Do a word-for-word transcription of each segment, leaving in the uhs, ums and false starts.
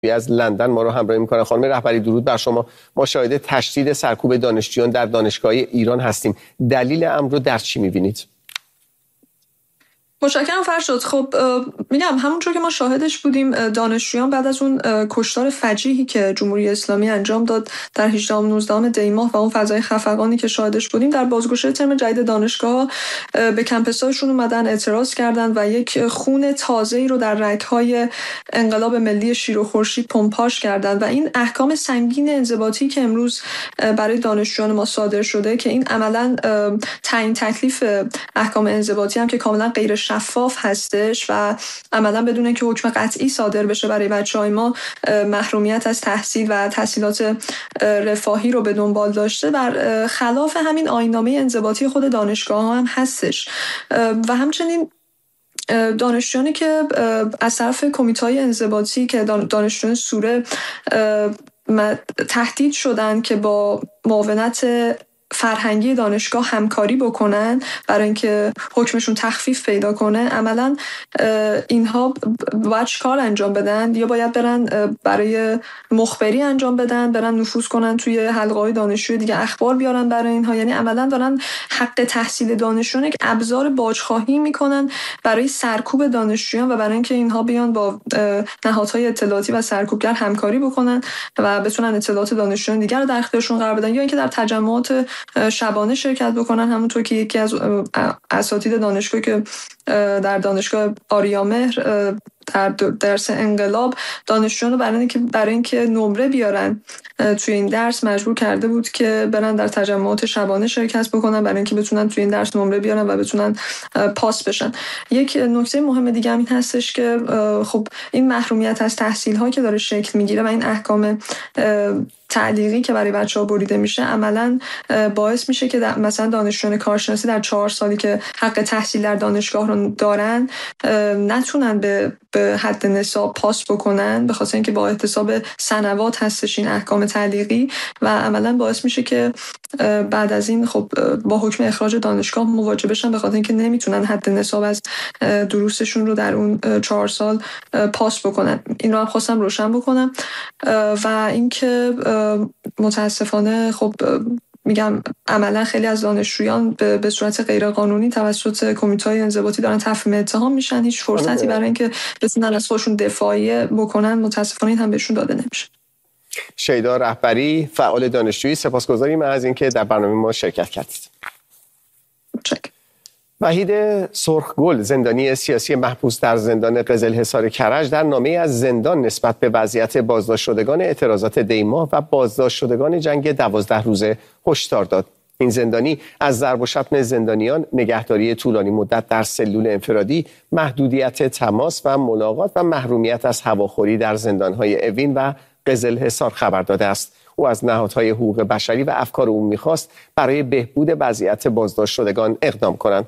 از لندن ما رو همراهی میکنن. خانم رهبری درود بر شما. ما شاهد تشدید سرکوب دانشجویان در دانشگاه ایران هستیم. دلیل امر رو در چی میبینید؟ متشکرم فرشاد. خب میگم همونطور که ما شاهدش بودیم، دانشجویان بعد از اون کشتار فجیحی که جمهوری اسلامی انجام داد در هجدهم نوزدهم دی ماه و اون فضای خفقانی که شاهدش بودیم، در بازگشایی ترم جدید دانشگاه به کمپس‌هاشون اومدن، اعتراض کردن و یک خون تازه‌ای رو در رگ‌های انقلاب ملی شیر و خورشید پمپاژ کردن و این احکام سنگین انضباطی که امروز برای دانشجویان ما صادر شده که این عملاً تعیین تکلیف احکام انضباطی هم که کاملاً غیر شفاف هستش و عملاً بدون اینکه حکم قطعی صادر بشه برای بچه‌های ما محرومیت از تحصیل و تحصیلات رفاهی رو به دنبال داشته، بر خلاف همین آیین‌نامه انضباطی خود دانشگاه هم هستش. و همچنین دانشجویانی که از طرف کمیته‌های انضباطی که دانشجویان سوره تهدید شدن که با معاونت فرهنگی دانشگاه همکاری بکنن برای اینکه حکمشون تخفیف پیدا کنه، عملاً اینها باید کار انجام بدن یا باید برن برای مخبری انجام بدن، برن نفوذ کنن توی حلقه‌های دانشجوی دیگه، اخبار بیارن برای اینها. یعنی عملاً دارن حق تحصیل دانشجویان یک ابزار باجخواهی میکنن برای سرکوب دانشجویان و برای اینکه اینها بیان با نهادهای اطلاعاتی و سرکوبگر همکاری بکنن و بتونن اطلاعات دانشجویان دیگر رو در اختیارشون قرار بدن یا اینکه در تجمعات شبانه شرکت بکنن. همونطور که یکی از اساتید دانشگاه که در دانشگاه آریامهر در درس انقلاب دانشجویان رو برای اینکه برای اینکه نمره بیارن توی این درس مجبور کرده بود که برن در تجمعات شبانه شرکت بکنن برای اینکه بتونن توی این درس نمره بیارن و بتونن پاس بشن. یک نکته مهم دیگه هم این هستش که خب این محرومیت از تحصیل ها که داره شکل میگیره و این احکام تعلیقی که برای بچه‌ها بریده میشه عملاً باعث میشه که مثلا دانشجویان کارشناسی در چهار سالی که حق تحصیل در دانشگاه رو دارن نتونن به به حد نصاب پاس بکنن، به خاطر اینکه با احتساب سنوات هستش این احکام تعلیقی و عملاً باعث میشه که بعد از این خب با حکم اخراج دانشگاه مواجه بشن، به خاطر اینکه نمیتونن حد نصاب از دروسشون رو در اون چهار سال پاس بکنن. این رو هم خواستم روشن بکنم. و اینکه متاسفانه خب میگم عملا خیلی از دانشجویان به, به صورت غیرقانونی توسط کمیته‌های انضباطی دارن تفهیم اتهام میشن. هیچ فرصتی برای اینکه بتونن از خودشون دفاعیه بکنن متاسفانه هم بهشون داده نمیشه. شیدا رهبری، فعال دانشجویی، سپاسگزاریم از اینکه در برنامه ما شرکت کردید. چک. وحید سرخگل، زندانی سیاسی محبوس در زندان قزلحصار کرج، در نامه از زندان نسبت به وضعیت بازداشت شدگان اعتراضات دی ماه و بازداشت شدگان جنگ دوازده روزه هشدار داد. این زندانی از ضرب و شتم زندانیان، نگهداری طولانی مدت در سلول انفرادی، محدودیت تماس و ملاقات و محرومیت از هواخوری در زندان‌های اوین و قزلحصار خبر داده است. او از نهادهای حقوق بشری و افکار عمومی می‌خواست برای بهبود وضعیت بازداشت شدگان اقدام کنند.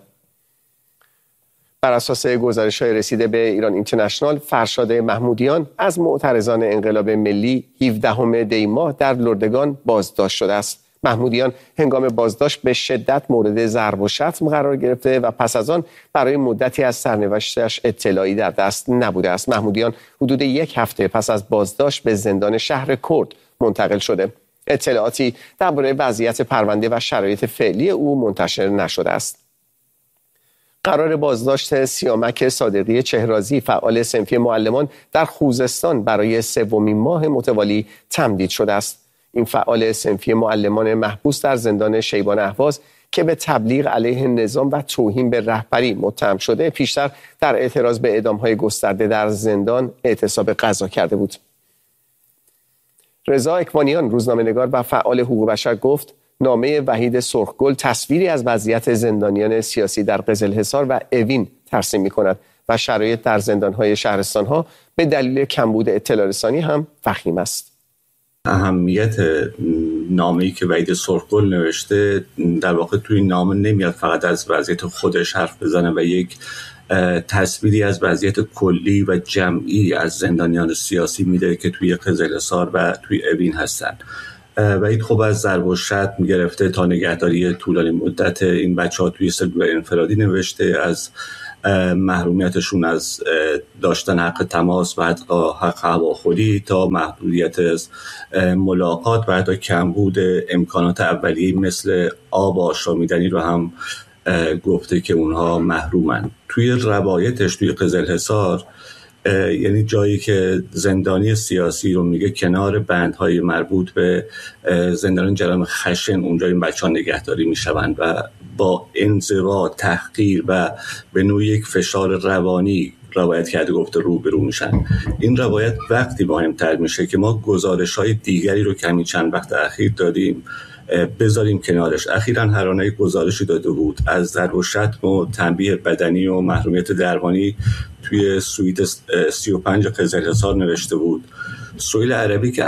بر اساس گزارش‌های رسیده به ایران اینترنشنال، فرشاد محمودیان از معترضان انقلاب ملی هفدهم دی ماه در لردگان بازداشت شده است. محمودیان هنگام بازداشت به شدت مورد ضرب و شتم قرار گرفته و پس از آن برای مدتی از سرنوشتش اطلاعی در دست نبوده است. محمودیان حدود یک هفته پس از بازداشت به زندان شهر کرد منتقل شده. اطلاعاتی درباره وضعیت پرونده و شرایط فعلی او منتشر نشده است. قرار بازداشت سیامک صادقی چهرازی، فعال صنفی معلمان، در خوزستان برای سومین ماه متوالی تمدید شده است. این فعال صنفی معلمان محبوس در زندان شیبان اهواز که به تبلیغ علیه نظام و توهین به رهبری متهم شده، پیشتر در اعتراض به اعدام‌های گسترده در زندان اعتصاب غذا کرده بود. رضا اکوانیان، روزنامه‌نگار و فعال حقوق بشر، گفت نامه وحید سرخگل تصویری از وضعیت زندانیان سیاسی در قزلحصار و اوین ترسیم می‌کند و شرایط در زندان‌های شهرستان‌ها به دلیل کمبود اطلاع رسانی هم وخیم است. اهمیت نامه‌ای که وحید سرخگل نوشته در واقع توی نامه نمیاد فقط از وضعیت خودش حرف بزنه و یک تصویری از وضعیت کلی و جمعی از زندانیان سیاسی میده که توی قزلحصار و توی اوین هستن. وحید خب از ضرب و شتم گرفته تا نگهداری طولانی مدت این بچه‌ها توی سلول انفرادی نوشته، از محرومیتشون از داشتن حق تماس و حق هواخوری تا محدودیت ملاقات و حتی کمبود امکانات اولیه مثل آب و آشامیدنی رو هم گفته که اونها محرومن. توی روایتش توی قزلحصار یعنی جایی که زندانی سیاسی رو میگه کنار بندهای مربوط به زندان جرائم خشن اونجا این بچه‌ها نگهداری میشوند و با انزوا، تحقیر و به نوعی یک فشار روانی روایت کرده گفته روبرو میشن. این روایت وقتی مهمتر میشه که ما گزارش‌های دیگری رو که همین چند وقت اخیر دادیم بذاریم کنارش. اخیراً هرانه گزارشی داده بود از ضرب و شتم و تنبیه بدنی و محرومیت درمانی توی سویت سی و پنج قزلحصار نوشته بود. سهیل عربی که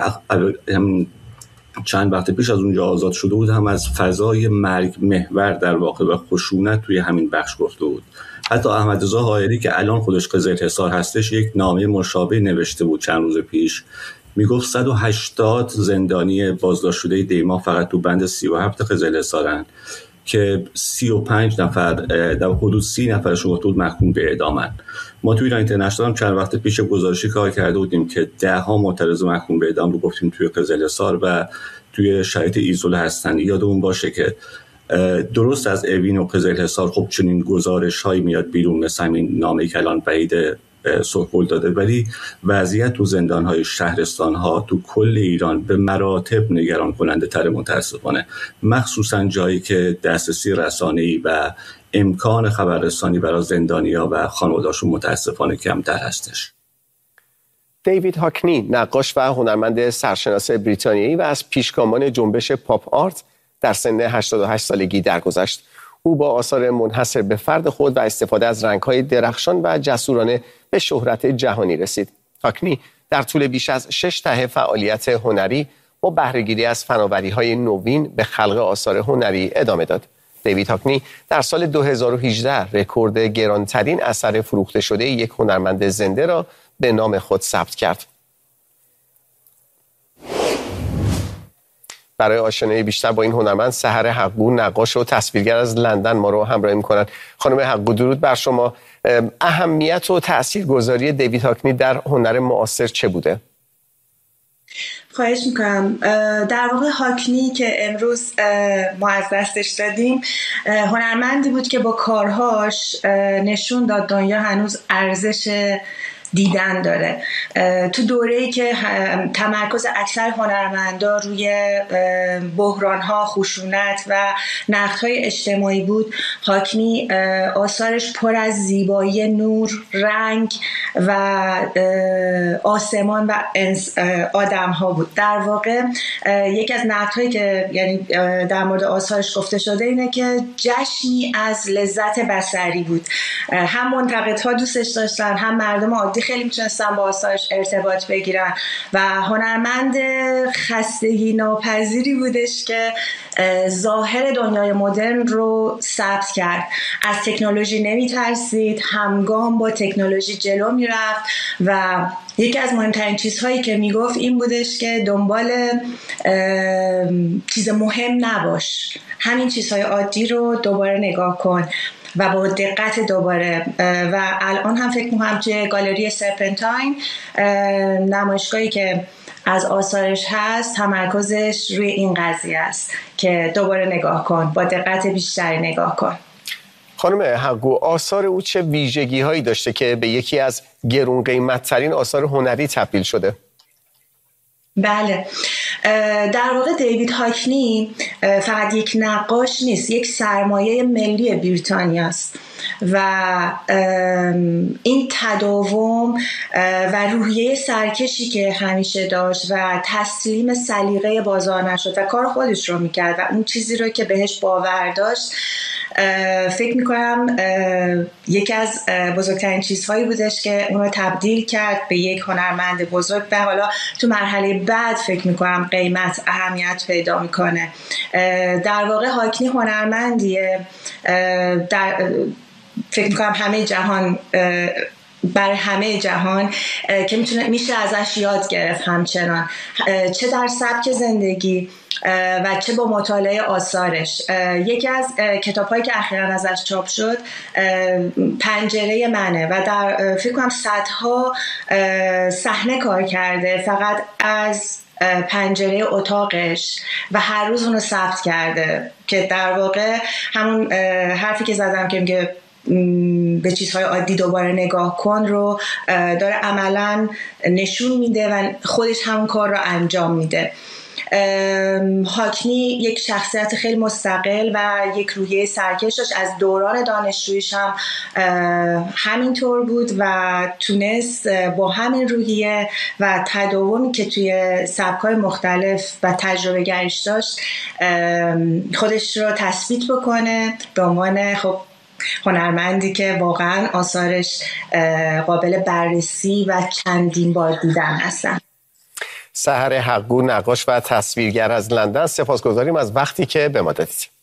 چند وقت پیش از اونجا آزاد شده بود هم از فضای مرگ محور در واقع و خشونت توی همین بخش گفته بود. حتی احمد رضا حائری که الان خودش قزلحصار هستش یک نامه مشابه نوشته بود چند روز پیش، میگفت صد و هشتاد زندانی بازداشت شده دیما فقط تو بند سی و هفت قزلحصارن که سی و پنج نفر در حدود سی نفرشون گفته بود محکوم به اعدامن. ما توی ایران اینترنشنال هم چند وقت پیش گزارشی کار کرده بودیم که ده ها معترض محکوم به اعدام رو گفتیم توی قزلحصار و توی شرایط ایزوله هستن. یادمون باشه که درست از اوین و قزلحصار خب چنین گزارش هایی میاد بیرون مثل همین نامه‌ای که الان وحید سرخگل داده، ولی وضعیت تو زندان های شهرستان ها تو کل ایران به مراتب نگران کننده تر متاسفانه، مخصوصا جایی که دسترسی رسانه‌ای و امکان خبررسانی برای زندانی‌ها و خانواده‌هاشون متاسفانه کمتر هستش. دیوید هاکنی، نقاش و هنرمند سرشناس بریتانیایی و از پیشگامان جنبش پاپ آرت در سن هشتاد و هشت سالگی درگذشت. او با آثار منحصر به فرد خود و استفاده از رنگ‌های درخشان و جسورانه به شهرت جهانی رسید. هاکنی در طول بیش از شش دهه فعالیت هنری با بهره‌گیری از فناوری‌های نوین به خلق آثار هنری ادامه داد. دیوید هاکنی در سال دو هزار و هجده رکورد گرانترین اثر فروخته شده یک هنرمند زنده را به نام خود ثبت کرد. برای آشنایی بیشتر با این هنرمند سحر حقگو، نقاش و تصویرگر از لندن ما رو همراهی می‌کنند. خانم حقگو، درود بر شما. اهمیت و تاثیرگذاری دیوید هاکنی در هنر معاصر چه بوده؟ خواهش میکنم. در واقع هاکنی که امروز ما از دستش دادیم هنرمندی بود که با کارهاش نشون داد دنیا هنوز ارزش دیدن داره. تو دوره‌ای که تمرکز اکثر هنرمندا روی بحران‌ها، خشونت و نقدهای اجتماعی بود، هاکنی آثارش پر از زیبایی، نور، رنگ و آسمان و آدم‌ها بود. در واقع یکی از نقدهایی که یعنی در مورد آثارش گفته شده اینه که جشنی از لذت بصری بود. هم منتقدها دوستش داشتن، هم مردم عادی خیلی میتونستن با آثارش ارتباط بگیرن و هنرمند خستگی ناپذیری بودش که ظاهر دنیای مدرن رو ثبت کرد. از تکنولوژی نمیترسید، همگام با تکنولوژی جلو میرفت و یکی از مهمترین چیزهایی که میگفت این بودش که دنبال چیز مهم نباش، همین چیزهای عادی رو دوباره نگاه کن و با دقت دوباره. و الان هم فکر می‌کنم توی گالری سرپنتاین نمایشگاهی که از آثارش هست تمرکزش روی این قضیه است که دوباره نگاه کن، با دقت بیشتری نگاه کن. خانم حقگو، آثار او چه ویژگی‌هایی داشته که به یکی از گرون قیمت‌ترین آثار هنری تبدیل شده؟ بله، در واقع دیوید هاکنی فقط یک نقاش نیست، یک سرمایه ملی بریتانیا است و این تداوم و روحیه سرکشی که همیشه داشت و تسلیم سلیقه بازار نشد و کار خودش رو میکرد و اون چیزی رو که بهش باور داشت، فکر میکنم یکی از بزرگترین چیزهایی بودش که اون رو تبدیل کرد به یک هنرمند بزرگ و حالا تو مرحله بعد فکر میکنم قیمت اهمیت پیدا میکنه. در واقع هاکنی هنرمندیه در فکر میکنم همه جهان برای همه جهان که میتونه میشه ازش یاد گرفت همچنان، چه در سبک زندگی و چه با مطالعه آثارش. یکی از کتاب‌هایی که اخیراً ازش چاپ شد پنجره منه و در فکر کنم صدها صحنه کار کرده فقط از پنجره اتاقش و هر روز اونو ثبت کرده، که در واقع همون حرفی که زدم که میگه به چیزهای عادی دوباره نگاه کن رو داره عملاً نشون میده و خودش همون کار رو انجام میده. هاکنی یک شخصیت خیلی مستقل و یک روحیه سرکش داشت، از دوران دانشجوییش هم همینطور بود و تونست با همین روحیه و تداومی که توی سبک‌های مختلف و تجربه گریش داشت خودش رو تثبیت بکنه به عنوان خب هنرمندی که واقعا آثارش قابل بررسی و چندین بار دیدن هستن. سحر حقگو، نقاش و تصویرگر از لندن، سپاسگزاریم از وقتی که به ما دادید.